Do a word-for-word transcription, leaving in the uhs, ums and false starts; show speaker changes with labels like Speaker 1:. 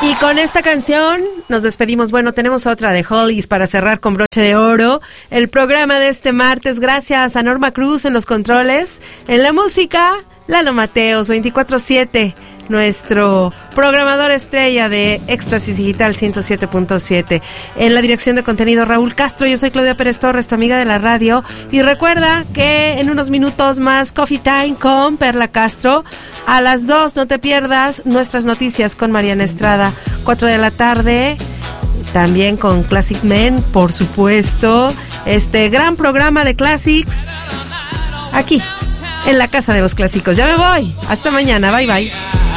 Speaker 1: Y con esta canción nos despedimos. Bueno, tenemos otra de Hollies para cerrar con broche de oro el programa de este martes. Gracias a Norma Cruz en los controles. En la música, Lalo Mateos, veinticuatro siete, nuestro programador estrella de Éxtasis Digital ciento siete punto siete. En la dirección de contenido, Raúl Castro. Yo soy Claudia Pérez Torres, tu amiga de la radio. Y recuerda que en unos minutos más Coffee Time con Perla Castro. A las dos no te pierdas nuestras noticias con Mariana Estrada. cuatro de la tarde, también con Classic Men, por supuesto. Este gran programa de Classics, aquí, en la Casa de los Clásicos. Ya me voy. Hasta mañana. Bye, bye.